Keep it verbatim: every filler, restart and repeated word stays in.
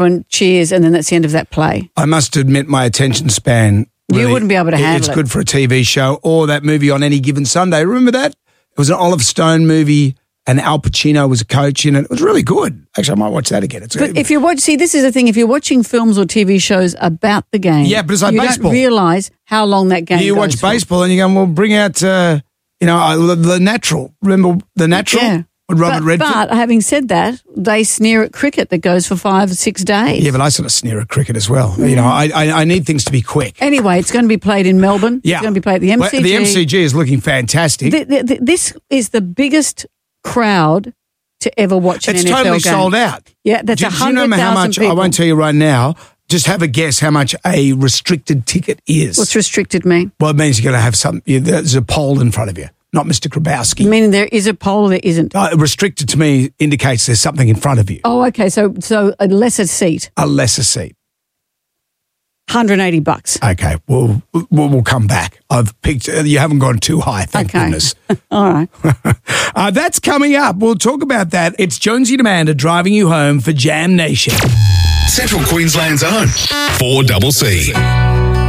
and cheers, and then that's the end of that play. I must admit my attention span. Really, you wouldn't be able to handle it's it. It's good for a T V show or that movie On Any Given Sunday. Remember that? It was an Oliver Stone movie and Al Pacino was a coach in it. It was really good. Actually, I might watch that again. It's but if you watch, see, this is the thing. If you're watching films or T V shows about the game, yeah, but it's like you baseball. don't realise how long that game You goes watch for. baseball and you go, well, bring out, uh, you know, uh, the, the Natural. Remember The Natural? Yeah. With Robert but, Redford? But having said that, they sneer at cricket that goes for five or six days. Yeah, but I sort of sneer at cricket as well. You know, I, I I need things to be quick. Anyway, it's going to be played in Melbourne. Yeah. It's going to be played at the M C G. Well, the M C G is looking fantastic. The, the, the, this is the biggest crowd to ever watch an it's N F L totally game. sold out. Yeah, that's do, one do you know hundred how thousand much? people. I won't tell you right now. Just have a guess how much a restricted ticket is. What's restricted mean? Well, it means you've got to have some. You, there's a poll in front of you, not Mister Grabowski. Meaning there is a poll or there isn't? Uh, restricted to me indicates there's something in front of you. Oh, okay. So so a lesser seat, A lesser seat. one hundred eighty bucks. Okay, we'll, we'll, we'll come back. I've picked, uh, you haven't gone too high, thank Okay. goodness. All right. uh, that's coming up. We'll talk about that. It's Jonesy and Amanda driving you home for Jam Nation. Central Queensland's own four C C.